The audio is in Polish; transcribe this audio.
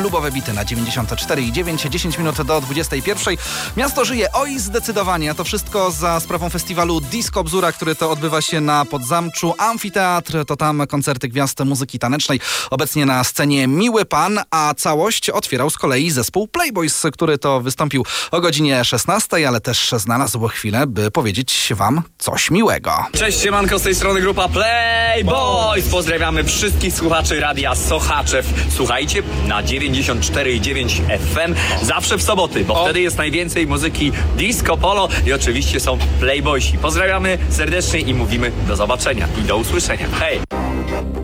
Lubowe bity na 94,9, 10 minut do 21. Miasto żyje, oj zdecydowanie. To wszystko za sprawą festiwalu Disco Bzura, który to odbywa się na Podzamczu. Amfiteatr, to tam koncerty gwiazd muzyki tanecznej. Obecnie na scenie Miły Pan, a całość otwierał z kolei zespół Playboys, który to wystąpił o godzinie 16, ale też znalazł chwilę, by powiedzieć wam coś miłego. Cześć, siemanko, z tej strony grupa Playboys. Pozdrawiamy wszystkich słuchaczy Radia Sochaczew. Słuchajcie na 94,9 FM zawsze w soboty, bo wtedy jest najwięcej muzyki disco polo i oczywiście są Playboysi. Pozdrawiamy serdecznie i mówimy do zobaczenia i do usłyszenia. Hej!